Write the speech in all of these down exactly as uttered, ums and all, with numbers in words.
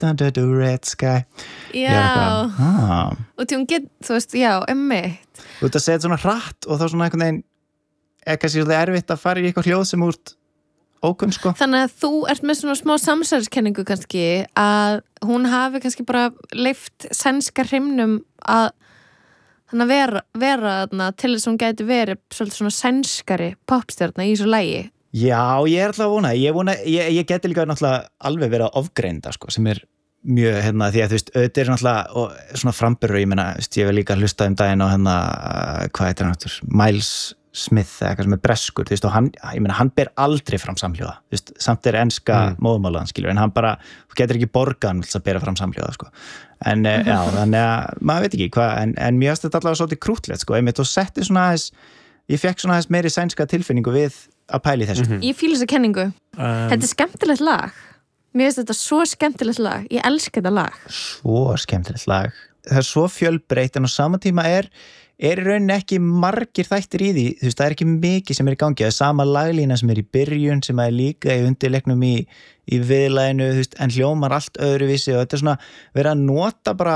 under the red sky Já, ah. og því hún get, þú veist, já, emmitt Þú ert að segja svona hratt og þá svona einhvern veginn er kannski svolítið erfitt að fara í eitthvað hljóð sem úr ókunn sko Þannig að þú ert með svona smá samsæriskenningu kannski að hún hafi kannski bara leyft sænska hreimnum að þannig að vera, vera þarna, til þess að hún gæti verið svolítið svona sænskari popstjarna í þessu lagi Já, ég er alltaf að vona ég, vona, ég, ég geti líka náttúrulega alveg verið að ofgreinda sko, sem er mjög, hérna, því að þú veist, auðvitað er náttúrulega og, svona framburður, ég meina, veist, ég vil líka hlusta um daginn á hérna, hvað heitir hann áttur, Miles Smith, eða eitthvað sem er breskur, þú veist, og hann, ég meina, hann ber aldrei fram samhljóða, þú veist, samt er enska mm. móðumálaðan, skilur, en hann bara, þú getur ekki borgaðan til að bera fram samhljóða, sko, en já, þannig að, maður veit ekki hvað, en, en mér finnst þetta allavega svolítið krútlegt, sko, einmitt, og setti svona aðeins, ég fekk svona aðeins meiri sænska tilfinningu við að pæli þessu. Mm-hmm. Ég fíla þessa kenningu. Um, þetta er skemmtilegt lag. Mér finnst þetta svo skemmtilegt lag. Ég elska þetta lag. Svo skemmtilegt lag. Það er svo fjölbreytt en á sama tíma er, er í rauninni ekki margir þættir í því. Þú veist, það er ekki mikið sem er í gangi. Það er sama laglína sem er í byrjun, sem er líka í undirleiknum í, í viðlæginu, þú veist, en hljómar allt öðruvísi og þetta er svona verið að nota bara,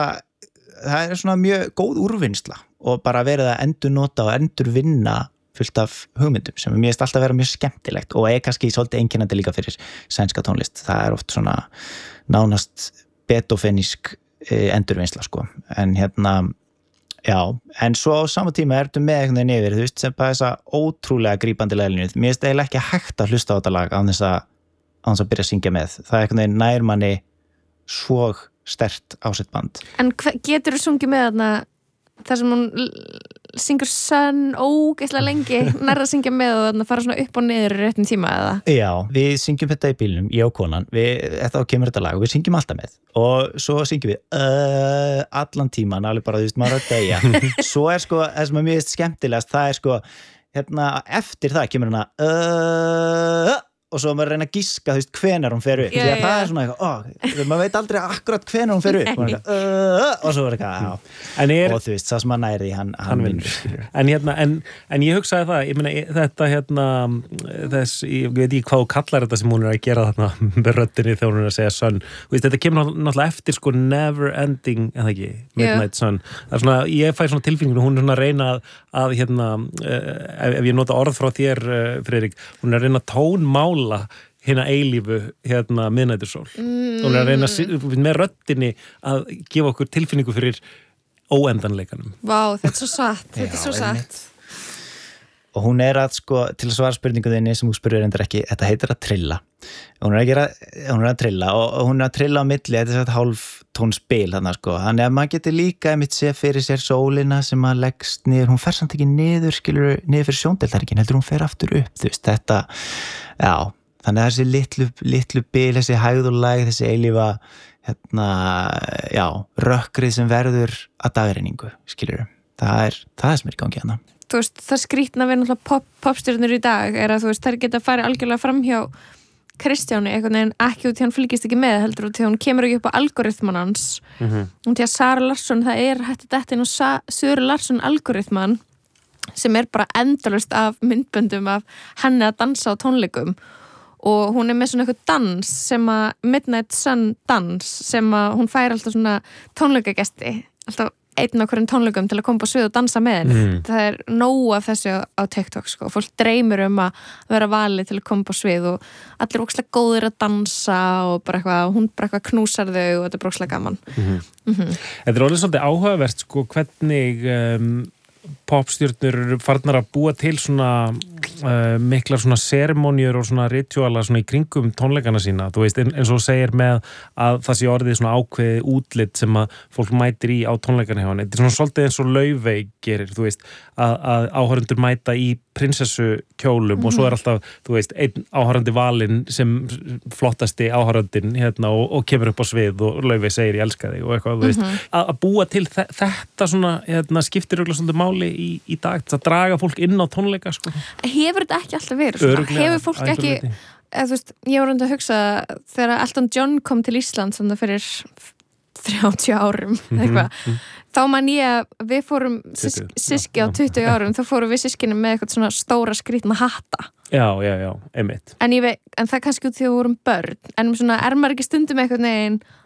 það er svona mjög góð úrvinnsla og bara verið að endurnota og endurvinna fullt af hugmyndum sem mér finnst alltaf að vera mjög skemmtilegt og er kannski svolítið einkennandi líka fyrir sænska tónlist. Það er oft svona nánast beethovenísk endurvinnsla sko. En hérna, já, en svo á sama tíma ertu með einhvern veginn yfir, þú veist, sem bara þessa ótrúlega grípandi laglínu. Mér finnst eiginlega ekki hægt að hlusta á þetta lag án þess að, án þess að byrja að syngja með. Það er einhvern veginn nær manni svo sterkt á sitt band. En hva, getur þú sungið með þarna þar sem hún syngur sönn ógeðslega lengi nærra að syngja með og þarna fara svona upp og niður í réttum tíma eða? Já, við syngjum þetta í bílnum, ég og konan við, þetta kemur þetta lag og við syngjum alltaf með og svo syngjum við uh, allan tíman, alveg bara, þú veist, maður að deyja svo er sko, það sem er mjög skemmtilegast það er sko, hérna, eftir það kemur hana uh, og svo maður reyna að giska, þú veist, hvenar hún fer upp Já, því að já. það er svona eitthvað, ó, maður veit aldrei akkurat hvenar hún fer upp og, eitthvað, uh, og svo er eitthvað, já er, og þú veist, það sem að næri hann, hann, hann vinnur en, hérna, en, en ég hugsaði það, ég meina þetta hérna, þess, ég veit ekki hvað þú kallar þetta sem hún er að gera þarna með röddinni þegar hún er að segja Sun, veist, þetta kemur náttúrulega eftir sko never ending, en það ekki Midnight yeah. Sun, það er svona, ég fæ svona tilfinningu hún er svona að reyna að, að hérna, ef, ef ég nota orð frá þér Friðrik, hún er að reyna að tónmála hérna eilífu hérna miðnætursól mm. og er að reyna að, með röddinni að gefa okkur tilfinningu fyrir óendanleikanum. Vá, þetta er svo satt þetta er svo satt og hún er að sko, til að svara spurninguðinni sem þú spurður endur ekki, þetta heitir að trilla hún er að gera, hún er að trilla og hún er að trilla á milli, þetta er svona hálf tónspil þannig sko, þannig að maður getur líka einmitt sé fyrir sér sólina sem að leggst niður, hún fer samt ekki niður skilur, niður fyrir sjóndeldarikinn, heldur hún fer aftur upp þú veist, þetta, já þannig að þessi litlu, litlu bil, þessi hægð og lægð, þessi eilífa hérna, já, rökkrið sem verður að dagreiningu, skilur það er, það er sem er í gangi hérna Þú veist, það skrýtna við náttúrulega pop, popstjörnur í dag er að þú veist, þær geta farið algjörlega fram hjá Kristjáni, einhvern veginn ekki út í hann fylgist ekki með, heldur út í hann kemur ekki upp á algoritman hans mm-hmm. og því að Sara Larsson, það er hætti þetta inn á Söru Larsson algoritman sem er bara endalaust af myndböndum af henni að dansa á tónleikum og hún er með svona eitthvað dans sem að Midnight Sun dans sem að hún fær alltaf svona tónleikagesti alltaf einn á hverjum tónleikum til að koma på svið og dansa með henni mm. það er nóg af þessu á TikTok sko. Fólk dreymir um að vera valið til að koma på svið og allir er ókslega góðir að dansa og bara eitthvað, hún bara eitthvað knúsar þau og þetta er bara ókslega gaman mm-hmm. Mm-hmm. Þetta er alveg svolítið áhugavert sko, hvernig um, popstjörnur eru farnar að búa til svona uh, miklar svona seremóniur og svona rituala svona í kringum tónleikana sína, þú veist, eins og segir með að það sé orðið svona ákveðið útlit sem að fólk mætir í á tónleikana hjá hann, þetta er svona svolítið eins og Laufey gerir, þú veist, að, að áhorfendur mæta í prinsessu kjólum mm-hmm. og svo er alltaf, þú veist, einn áhorfandi valinn sem flottasti áhorfandinn hérna og, og kemur upp á svið og Laufey segir ég elska þig og eitthvað, þú veist, mm-hmm. að, að búa til þe- þetta svona, hérna, skiptir örugglega svolítið máli í, í dag, að draga fólk inn á tónleika, sko. Hefur þetta ekki alltaf verið svona? Örugglega, Hefur fólk ekki, eða, þú veist, ég var reynd að hugsa þegar Elton John kom til Ísland svona fyrir þrjátíu árum mm-hmm. eitthvað, þá man ég að við fórum sísk, síski á tuttugu árum, þá fórum við sískinu með eitthvað svona stóra skrýtna hatta. Já, já, já, einmitt. En, ég veit, en það er kannski út því að við vorum börn, en svona er maður ekki stundum eitthvað neginn